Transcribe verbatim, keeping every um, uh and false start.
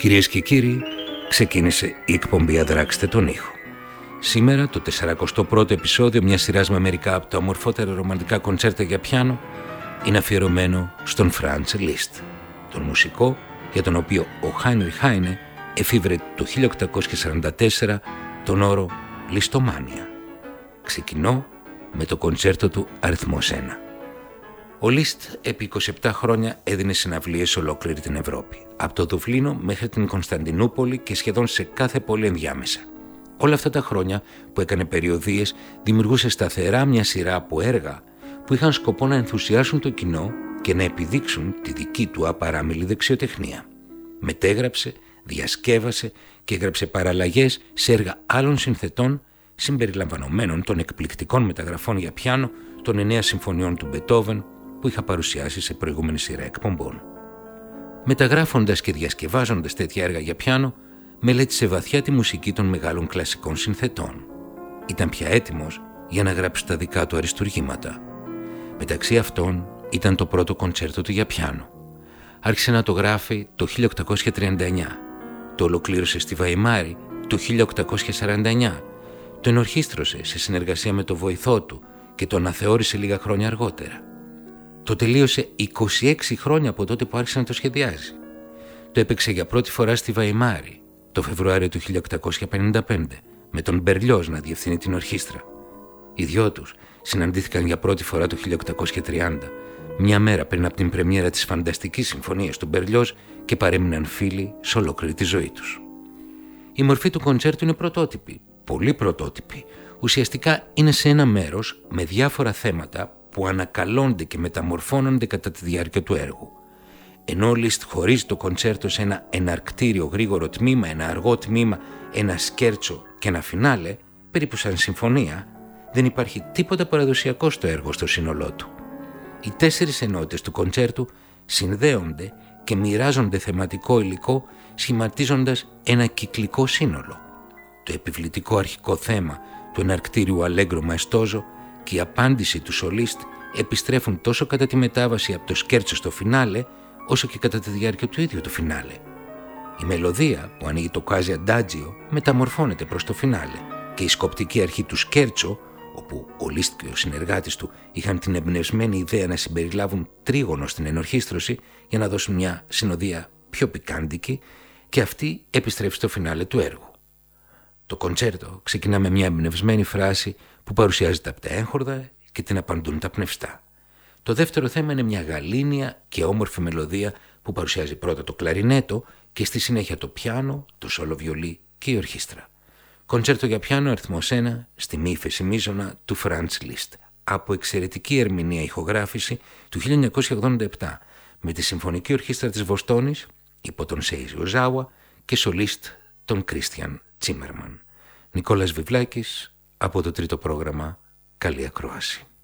Κυρίες και κύριοι, ξεκίνησε η εκπομπή «Αδράξτε τον ήχο». Σήμερα το τεσσαρακοστό πρώτο επεισόδιο μιας σειράς με μερικά από τα ομορφότερα ρομαντικά κοντσέρτα για πιάνο είναι αφιερωμένο στον Φραντς Λίστ, τον μουσικό για τον οποίο ο Χάινριχ Χάινε εφήβρε το χίλια οκτακόσια σαράντα τέσσερα τον όρο «Λιστομάνια». Ξεκινώ με το κοντσέρτο του αριθμός ένα. Ο Λίστ επί είκοσι επτά χρόνια έδινε συναυλίες σε ολόκληρη την Ευρώπη, από το Δουβλίνο μέχρι την Κωνσταντινούπολη και σχεδόν σε κάθε πόλη ενδιάμεσα. Όλα αυτά τα χρόνια που έκανε περιοδίες δημιουργούσε σταθερά μια σειρά από έργα που είχαν σκοπό να ενθουσιάσουν το κοινό και να επιδείξουν τη δική του απαράμιλη δεξιοτεχνία. Μετέγραψε, διασκεύασε και έγραψε παραλλαγές σε έργα άλλων συνθετών συμπεριλαμβανομένων των εκπληκτικών μεταγραφών για πιάνο των εννέα συμφωνιών του Μπετόβεν που είχα παρουσιάσει σε προηγούμενη σειρά εκπομπών. Μεταγράφοντας και διασκευάζοντας τέτοια έργα για πιάνο, μελέτησε βαθιά τη μουσική των μεγάλων κλασικών συνθετών. Ήταν πια έτοιμος για να γράψει τα δικά του αριστουργήματα. Μεταξύ αυτών ήταν το πρώτο κοντσέρτο του για πιάνο. Άρχισε να το γράφει το χίλια οκτακόσια τριάντα εννέα. Το ολοκλήρωσε στη Βαϊμάρη το χίλια οκτακόσια σαράντα εννέα. Το ενορχίστρωσε σε συνεργασία με το βοηθό του και το αναθεώρησε λίγα χρόνια αργότερα. Το τελείωσε είκοσι έξι χρόνια από τότε που άρχισε να το σχεδιάζει. Το έπαιξε για πρώτη φορά στη Βαϊμάρη το Φεβρουάριο του χίλια οκτακόσια πενήντα πέντε με τον Μπερλιόζ να διευθύνει την ορχήστρα. Οι δυο τους συναντήθηκαν για πρώτη φορά το χίλια οκτακόσια τριάντα, μια μέρα πριν από την πρεμιέρα της φανταστικής συμφωνίας του Μπερλιόζ και παρέμειναν φίλοι σε ολόκληρη τη ζωή τους. Η μορφή του κοντσέρτου είναι πρωτότυπη, πολύ πρωτότυπη. Ουσιαστικά είναι σε ένα μέρος με διάφορα θέματα που ανακαλώνται και μεταμορφώνονται κατά τη διάρκεια του έργου. Ενώ ο Λίστ χωρίζει το κοντσέρτο σε ένα εναρκτήριο γρήγορο τμήμα, ένα αργό τμήμα, ένα σκέρτσο και ένα φινάλε, περίπου σαν συμφωνία, δεν υπάρχει τίποτα παραδοσιακό στο έργο στο σύνολό του. Οι τέσσερις ενότητες του κοντσέρτου συνδέονται και μοιράζονται θεματικό υλικό, σχηματίζοντας ένα κυκλικό σύνολο. Το επιβλητικό αρχικό θέμα του εναρκτήριου αλέγκρο μαεστόζο και η απάντηση του σολίστ επιστρέφουν τόσο κατά τη μετάβαση από το σκέρτσο στο φινάλε, όσο και κατά τη διάρκεια του ίδιου του φινάλε. Η μελωδία που ανοίγει το quasi adagio μεταμορφώνεται προς το φινάλε και η σκοπτική αρχή του σκέρτσο, όπου ο Λίστ και ο συνεργάτης του είχαν την εμπνευσμένη ιδέα να συμπεριλάβουν τρίγωνο στην ενορχήστρωση για να δώσουν μια συνοδεία πιο πικάντικη, και αυτή επιστρέφει στο φινάλε του έργου. Το κοντσέρτο ξεκινά με μια εμπνευσμένη φράση που παρουσιάζεται από τα έγχορδα και την απαντούν τα πνευστά. Το δεύτερο θέμα είναι μια γαλήνια και όμορφη μελωδία που παρουσιάζει πρώτα το κλαρινέτο και στη συνέχεια το πιάνο, το σόλο βιολί και η ορχήστρα. Κοντσέρτο για πιάνο αριθμός ένα στη μη ύφεση μείζωνα του Φραντς Λίστ, από εξαιρετική ερμηνεία ηχογράφηση του χίλια εννιακόσια ογδόντα επτά με τη Συμφωνική Ορχήστρα της Βοστόνης υπό τον Σέιζι Οζάουα και σολίστ τον Κρίστιαν Τσίμερμαν. Νικόλας Βιβλάκης από το τρίτο πρόγραμμα. Καλή ακρόαση.